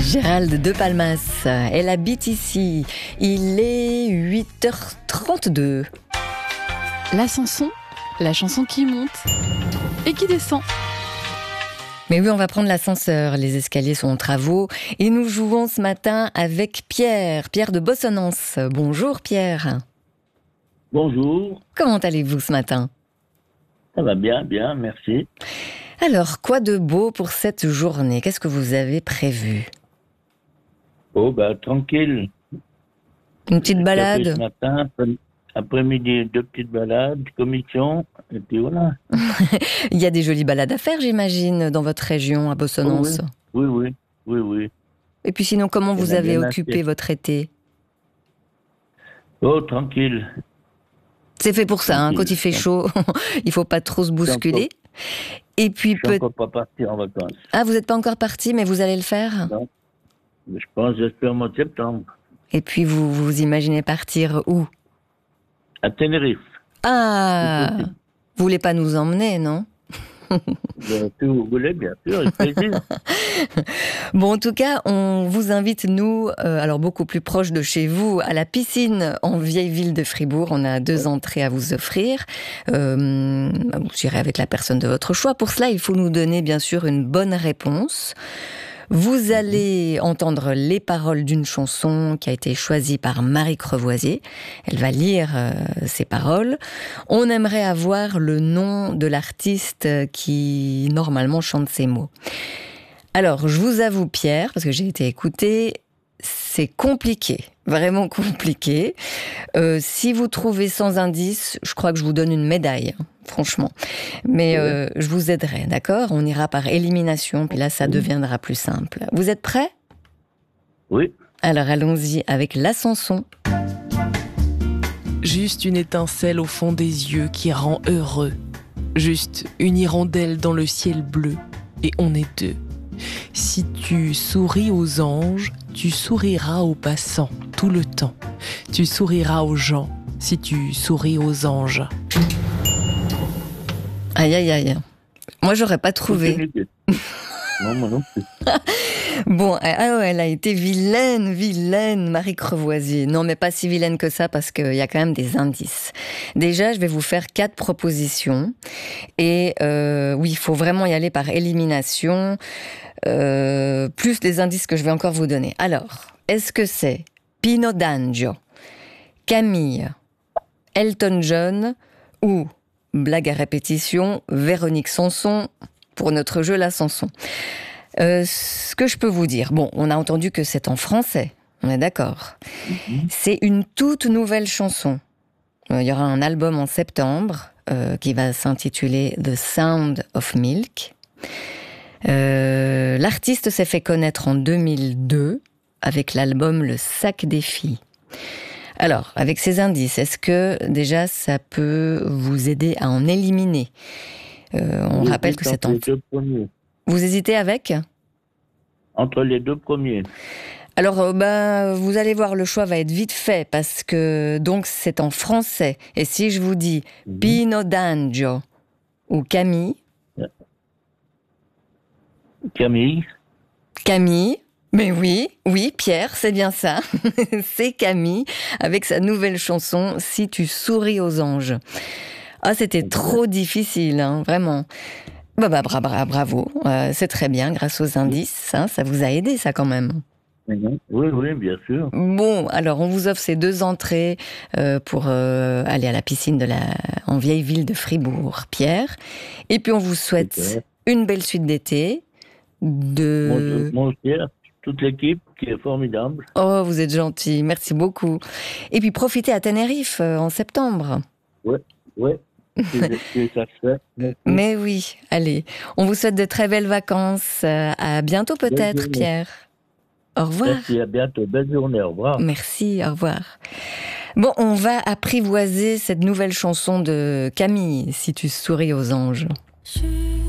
Gérald de Palmas, elle habite ici. Il est 8h32. L'ascension, la chanson qui monte et qui descend. Mais oui, on va prendre l'ascenseur. Les escaliers sont en travaux. Et nous jouons ce matin avec Pierre de Bossonance. Bonjour Pierre. Bonjour. Comment allez-vous ce matin ? Ça va bien, merci. Alors, quoi de beau pour cette journée ? Qu'est-ce que vous avez prévu ? Oh, tranquille. Une petite balade ? Ce matin, après-midi, 2 petites balades, commission, et puis voilà. Il y a des jolies balades à faire, j'imagine, dans votre région, à Bossonance. Oui. Et puis sinon, comment vous avez occupé assez. votre été ? Oh, tranquille. C'est fait pour ça, Tranquille. quand il fait chaud, il faut pas trop se bousculer. Et puis Je suis encore pas parti en vacances. Ah, vous n'êtes pas encore parti, mais vous allez le faire ? Non. Mais je pense, j'espère au mois de septembre. Et puis vous imaginez partir où ? À Tenerife. Ah, C'est vous voulez pas nous emmener, non ? Si vous voulez, bien sûr, avec plaisir. Bon, en tout cas, on vous invite, nous, alors beaucoup plus proche de chez vous, à la piscine en vieille ville de Fribourg. On a 2 entrées à vous offrir. Vous irez avec la personne de votre choix. Pour cela, il faut nous donner, bien sûr, une bonne réponse. Vous allez entendre les paroles d'une chanson qui a été choisie par Marie Crevoisier. Elle va lire ces paroles. On aimerait avoir le nom de l'artiste qui, normalement, chante ces mots. Alors, je vous avoue, Pierre, parce que j'ai été écoutée, c'est compliqué, vraiment compliqué. Si vous trouvez sans indice, je crois que je vous donne une médaille, franchement. Mais je vous aiderai, d'accord ? On ira par élimination, puis là, ça deviendra plus simple. Vous êtes prêts ? Oui. Alors, allons-y avec l'ascension. Juste une étincelle au fond des yeux qui rend heureux. Juste une hirondelle dans le ciel bleu, et on est 2. Si tu souris aux anges, tu souriras aux passants tout le temps. Tu souriras aux gens si tu souris aux anges. Aïe, aïe, aïe. Moi, j'aurais pas trouvé. Non, moi non plus. Bon, elle a été vilaine, Marie Crevoisier. Non, mais pas si vilaine que ça, parce qu'il y a quand même des indices. Déjà, je vais vous faire 4 propositions. Et oui, il faut vraiment y aller par élimination, plus des indices que je vais encore vous donner. Alors, est-ce que c'est Pino D'Angio, Camille, Elton John ou, blague à répétition, Véronique Sanson pour notre jeu La Sanson? Ce que je peux vous dire, bon, on a entendu que c'est en français, on est d'accord. C'est une toute nouvelle chanson. Il y aura un album en septembre qui va s'intituler The Sound of Milk. L'artiste s'est fait connaître en 2002 avec l'album Le Sac des filles. Alors, avec ces indices, est-ce que déjà ça peut vous aider à en éliminer ? On rappelle que c'est en... Vous hésitez avec ? Entre les 2 premiers. Alors, vous allez voir, le choix va être vite fait parce que donc c'est en français. Et si je vous dis Pino D'Angio ou Camille. Camille. Mais oui, Pierre, c'est bien ça. C'est Camille avec sa nouvelle chanson Si tu souris aux anges. Ah, c'était trop difficile, hein, vraiment. Bravo, c'est très bien, grâce aux indices, hein, ça vous a aidé, ça, quand même. Oui, bien sûr. Bon, alors, on vous offre ces 2 entrées pour aller à la piscine en vieille ville de Fribourg, Pierre. Et puis, on vous souhaite une belle suite d'été. Mon Pierre, toute l'équipe qui est formidable. Oh, vous êtes gentil, merci beaucoup. Et puis, profitez à Tenerife en septembre. Oui. Ça se fait. Mais oui, allez. On vous souhaite de très belles vacances. À bientôt peut-être, Pierre. Au revoir. Merci, à bientôt. Belle journée, au revoir. Merci, au revoir. Bon, on va apprivoiser cette nouvelle chanson de Camille, Si tu souris aux anges.